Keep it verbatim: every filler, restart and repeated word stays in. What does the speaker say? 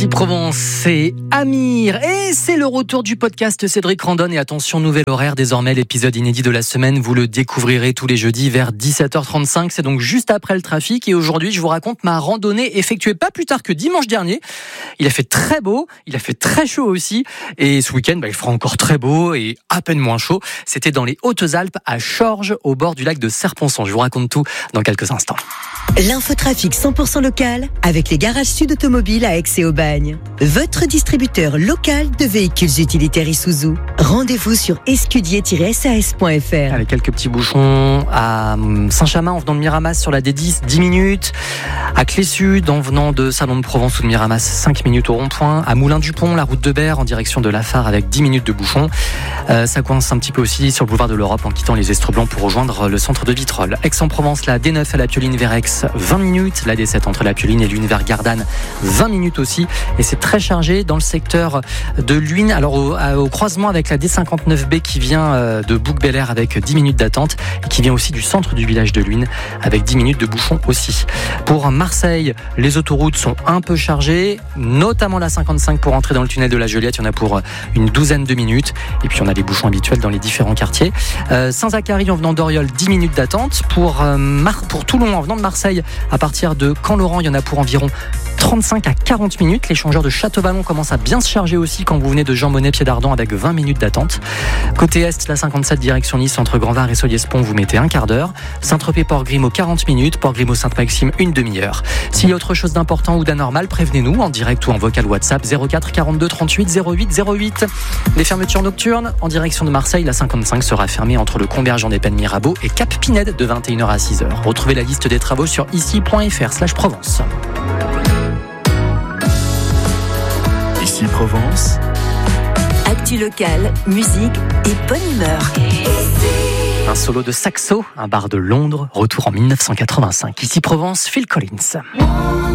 Ici Provence, c'est Amir et c'est le retour du podcast Cédric Randonne. Et attention, nouvel horaire désormais, l'épisode inédit de la semaine, vous le découvrirez tous les jeudis vers dix-sept heures trente-cinq, c'est donc juste après le trafic. Et aujourd'hui, je vous raconte ma randonnée effectuée pas plus tard que dimanche dernier. Il a fait très beau, il a fait très chaud aussi. Et ce week-end, bah, il fera encore très beau et à peine moins chaud. C'était dans les Hautes-Alpes, à Chorges, au bord du lac de Serponçon. Je vous raconte tout dans quelques instants. L'infotrafic cent pour cent local avec les garages Sud Automobile à Aix et Aubagne. Votre distributeur local de véhicules utilitaires Isuzu. Rendez-vous sur escudier tiret s a s point f r. Avec quelques petits bouchons à Saint-Chamin en venant de Miramas sur la D dix, dix minutes. À Clé-Sud en venant de Salon de Provence ou de Miramas, cinq minutes au rond-point. À Moulin-du-Pont, la route de Berre en direction de La Phare avec dix minutes de bouchons. Euh, ça coince un petit peu aussi sur le boulevard de l'Europe en quittant les Estres Blancs pour rejoindre le centre de Vitrolles. Aix-en-Provence, la D neuf à la Pioline vers Aix, vingt minutes. La D sept entre la Pioline et Luynes vers Gardanne, vingt minutes aussi. Et c'est très chargé dans le secteur de Luynes. Alors au, au croisement avec la D cinquante-neuf B qui vient de Bouc-Bel-Air avec dix minutes d'attente et qui vient aussi du centre du village de Luynes avec dix minutes de bouchons aussi. Pour Marseille, les autoroutes sont un peu chargées, notamment la cinquante-cinq pour entrer dans le tunnel de la Joliette. Il y en a pour une douzaine de minutes. Et puis on a les bouchons habituels dans les différents quartiers. Euh, Saint-Zacharie en venant d'Oriol, dix minutes d'attente. Pour, euh, Mar- pour Toulon en venant de Marseille, à partir de Camp-Laurent, il y en a pour environ trente-cinq à quarante minutes. L'échangeur de Château-Vallon commence à bien se charger aussi quand vous venez de Jean Monnet, Pied d'Ardent avec vingt minutes d'attente. Côté Est, la cinquante-sept direction Nice entre Grand-Var et Solliès-Pont, vous mettez un quart d'heure. Saint-Tropez-Port-Grimaud, quarante minutes. Port-Grimaud-Sainte-Maxime, une demi-heure. S'il y a autre chose d'important ou d'anormal, prévenez-nous en direct ou en vocal WhatsApp zéro quatre quarante-deux trente-huit zéro huit zéro huit. Les fermetures nocturnes en direction de Marseille, la cinquante-cinq sera fermée entre le Convergent des Pennes Mirabeau et Cap Pinède de vingt et une heures à six heures. Retrouvez la liste des travaux sur ici point f r slash Provence. Ici Provence. Actu local, musique et bonne humeur. Un solo de saxo, un bar de Londres, retour en mille neuf cent quatre-vingt-cinq. Ici Provence, Phil Collins.